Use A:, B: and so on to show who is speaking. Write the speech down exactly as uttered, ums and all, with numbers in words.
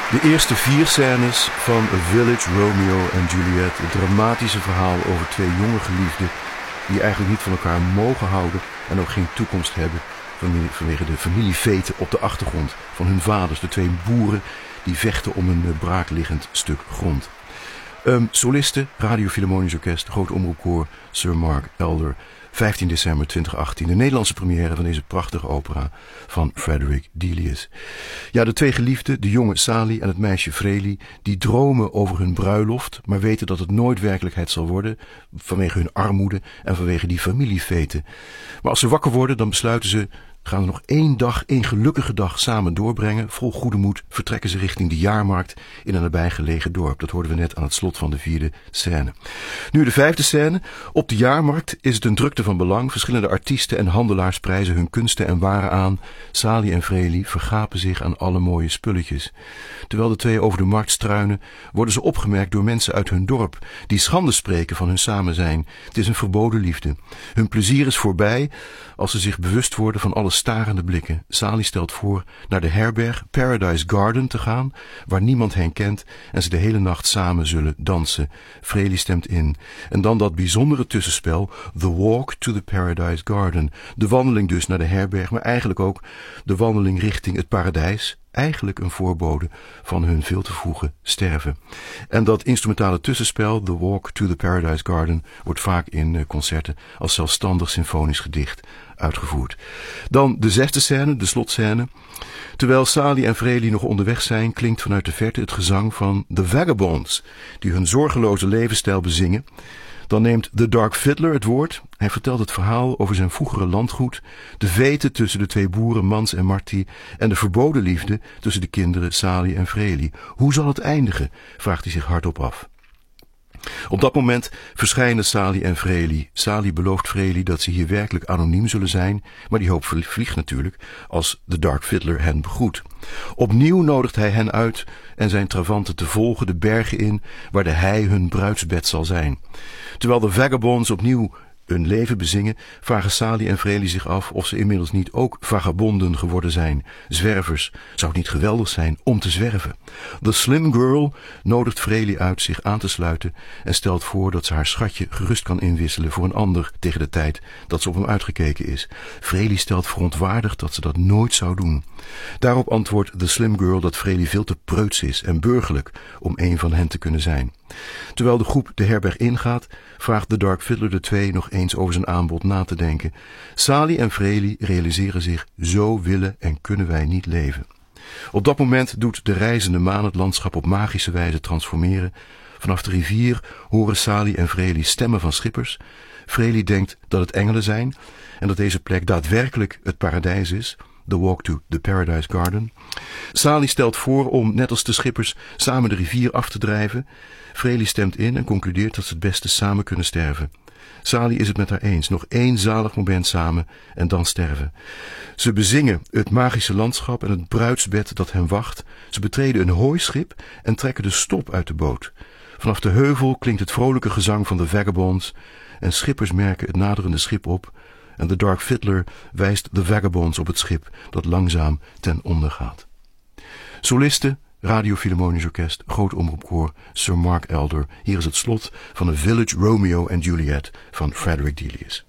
A: De eerste vier scènes van A Village, Romeo en Juliet. Het dramatische verhaal over twee jonge geliefden die eigenlijk niet van elkaar mogen houden en ook geen toekomst hebben vanwege de familieveten op de achtergrond van hun vaders. De twee boeren die vechten om een braakliggend stuk grond. Um, solisten, Radio Philharmonisch Orkest, Groot Omroepkoor, Sir Mark Elder. vijftien december twintig achttien, de Nederlandse première van deze prachtige opera van Frederick Delius. Ja, de twee geliefden, de jonge Sali en het meisje Vreli, die dromen over hun bruiloft, maar weten dat het nooit werkelijkheid zal worden, vanwege hun armoede en vanwege die familieveten. Maar als ze wakker worden, dan besluiten ze, gaan er nog één dag, één gelukkige dag samen doorbrengen. Vol goede moed vertrekken ze richting de jaarmarkt in een nabijgelegen dorp. Dat hoorden we net aan het slot van de vierde scène. Nu de vijfde scène. Op de jaarmarkt is het een drukte van belang. Verschillende artiesten en handelaars prijzen hun kunsten en waren aan. Sali en Vreli vergapen zich aan alle mooie spulletjes. Terwijl de twee over de markt struinen, worden ze opgemerkt door mensen uit hun dorp, die schande spreken van hun samen zijn. Het is een verboden liefde. Hun plezier is voorbij als ze zich bewust worden van alle starende blikken. Sali stelt voor naar de herberg Paradise Garden te gaan, waar niemand hen kent en ze de hele nacht samen zullen dansen. Vreli stemt in. En dan dat bijzondere tussenspel, The Walk to the Paradise Garden. De wandeling dus naar de herberg, maar eigenlijk ook de wandeling richting het paradijs. Eigenlijk een voorbode van hun veel te vroege sterven. En dat instrumentale tussenspel, The Walk to the Paradise Garden, wordt vaak in concerten als zelfstandig symfonisch gedicht uitgevoerd. Dan de zesde scène, de slotscène. Terwijl Sali en Vreli nog onderweg zijn, klinkt vanuit de verte het gezang van The Vagabonds, die hun zorgeloze levensstijl bezingen. Dan neemt The Dark Fiddler het woord. Hij vertelt het verhaal over zijn vroegere landgoed, de veten tussen de twee boeren Mans en Marti en de verboden liefde tussen de kinderen Sali en Vreli. Hoe zal het eindigen? Vraagt hij zich hardop af. Op dat moment verschijnen Sali en Vreli. Sali belooft Vreli dat ze hier werkelijk anoniem zullen zijn, maar die hoop vliegt natuurlijk als de Dark Fiddler hen begroet. Opnieuw nodigt hij hen uit en zijn travanten te volgen de bergen in, waar de hei hun bruidsbed zal zijn. Terwijl de Vagabonds opnieuw hun leven bezingen, vragen Sali en Vreli zich af of ze inmiddels niet ook vagabonden geworden zijn. Zwervers. Zou het niet geweldig zijn om te zwerven? The Slim Girl nodigt Vreli uit zich aan te sluiten en stelt voor dat ze haar schatje gerust kan inwisselen voor een ander tegen de tijd dat ze op hem uitgekeken is. Vreli stelt verontwaardigd dat ze dat nooit zou doen. Daarop antwoordt The Slim Girl dat Vreli veel te preuts is en burgerlijk om een van hen te kunnen zijn. Terwijl de groep de herberg ingaat, vraagt de Dark Fiddler de twee nog eens over zijn aanbod na te denken. Sali en Vreli realiseren zich, zo willen en kunnen wij niet leven. Op dat moment doet de reizende maan het landschap op magische wijze transformeren. Vanaf de rivier horen Sali en Vreli stemmen van schippers. Vreli denkt dat het engelen zijn en dat deze plek daadwerkelijk het paradijs is. The Walk to the Paradise Garden. Sali stelt voor om, net als de schippers, samen de rivier af te drijven. Vreli stemt in en concludeert dat ze het beste samen kunnen sterven. Sali is het met haar eens. Nog één zalig moment samen en dan sterven. Ze bezingen het magische landschap en het bruidsbed dat hen wacht. Ze betreden een hooischip en trekken de stop uit de boot. Vanaf de heuvel klinkt het vrolijke gezang van de Vagabonds en schippers merken het naderende schip op. En de Dark Fiddler wijst de Vagabonds op het schip dat langzaam ten onder gaat. Solisten, Radio Philharmonisch Orkest, Groot Omroepkoor, Sir Mark Elder. Hier is het slot van A Village, Romeo en Juliet van Frederick Delius.